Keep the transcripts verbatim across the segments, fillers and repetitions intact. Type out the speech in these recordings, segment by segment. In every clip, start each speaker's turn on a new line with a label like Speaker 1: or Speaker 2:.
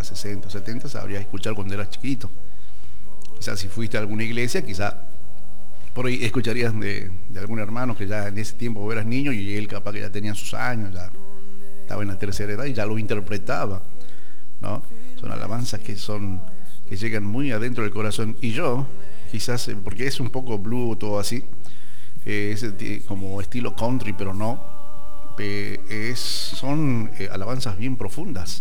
Speaker 1: sesenta, setenta, sabrías escuchar cuando eras chiquito. Quizás si fuiste a alguna iglesia, quizás por ahí escucharías de, de algún hermano que ya en ese tiempo eras niño y él capaz que ya tenía sus años, ya estaba en la tercera edad y ya lo interpretaba, ¿no? Son alabanzas que son que llegan muy adentro del corazón. Y yo, quizás, porque es un poco blue todo así, eh, es como estilo country, pero no, eh, es, son eh, alabanzas bien profundas,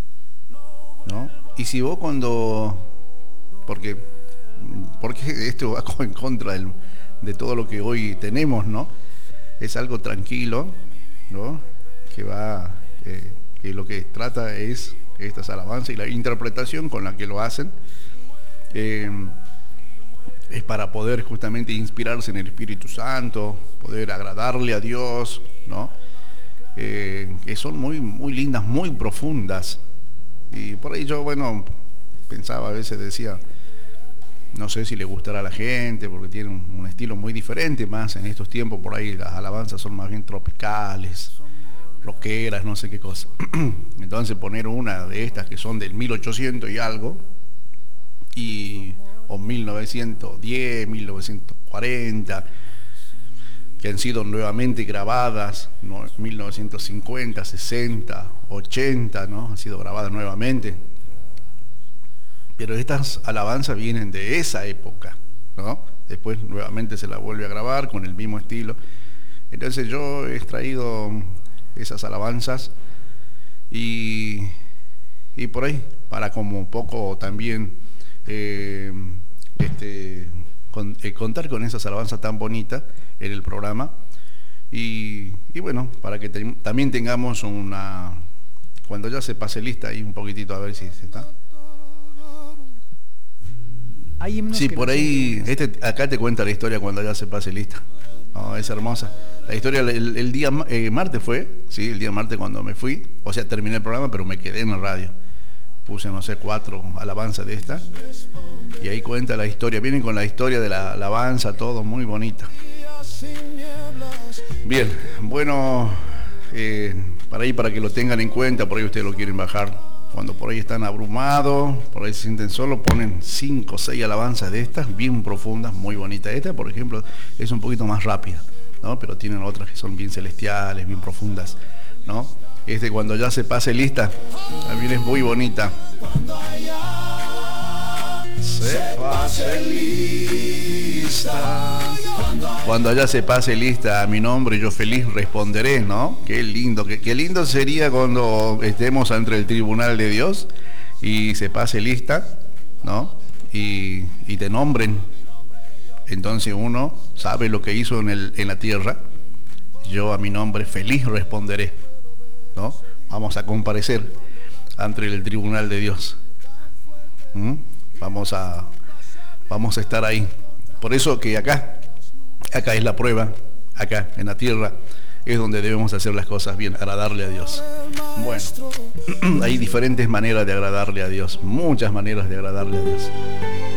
Speaker 1: ¿no? Y si vos cuando, porque, porque esto va en contra del, de todo lo que hoy tenemos, ¿no? Es algo tranquilo, ¿no? Que va, eh, que lo que trata es estas alabanzas y la interpretación con la que lo hacen, eh, es para poder justamente inspirarse en el Espíritu Santo, poder agradarle a Dios, ¿no? Eh, que son muy, muy lindas, muy profundas. Y por ahí yo, bueno, pensaba a veces, decía, no sé si le gustará a la gente, porque tiene un, un estilo muy diferente, más en estos tiempos por ahí las alabanzas son más bien tropicales, rockeras, no sé qué cosa. Entonces poner una de estas que son del mil ochocientos y algo, y, o mil novecientos diez, mil novecientos cuarenta, que han sido nuevamente grabadas, ¿no? mil novecientos cincuenta, sesenta, ochenta, ¿no? Han sido grabadas nuevamente. Pero estas alabanzas vienen de esa época, ¿no? Después nuevamente se la vuelve a grabar con el mismo estilo. Entonces yo he extraído esas alabanzas y, y por ahí, para como un poco también eh, este, con, eh, contar con esas alabanzas tan bonitas en el programa y, y bueno, para que te, también tengamos una, cuando ya se pase lista ahí un poquitito a ver si se está. Sí, por ahí, este, acá te cuenta la historia cuando ya se pase lista. Oh, es hermosa. La historia, el, el día eh, martes fue, sí, el día martes cuando me fui, o sea, terminé el programa, pero me quedé en la radio. Puse, no sé, cuatro alabanzas de esta, y ahí cuenta la historia. Vienen con la historia de la alabanza, todo muy bonita. Bien, bueno, eh, para ahí, para que lo tengan en cuenta, por ahí ustedes lo quieren bajar. Cuando por ahí están abrumados, por ahí se sienten solos, ponen cinco o seis alabanzas de estas, bien profundas, muy bonitas. Esta, por ejemplo, es un poquito más rápida, ¿no? Pero tienen otras que son bien celestiales, bien profundas, ¿no? Este, cuando ya se pase lista, también es muy bonita. Se pase lista. Cuando allá se pase lista a mi nombre, yo feliz responderé, ¿no? Qué lindo, qué, qué lindo sería cuando estemos ante el tribunal de Dios y se pase lista, ¿no? Y, y te nombren. Entonces uno sabe lo que hizo en, el, en la tierra. Yo a mi nombre feliz responderé, ¿no? Vamos a comparecer ante el tribunal de Dios. ¿Mm? Vamos a, vamos a estar ahí. Por eso que acá, acá es la prueba, acá en la tierra es donde debemos hacer las cosas bien, agradarle a Dios. Bueno, hay diferentes maneras de agradarle a Dios, muchas maneras de agradarle a Dios.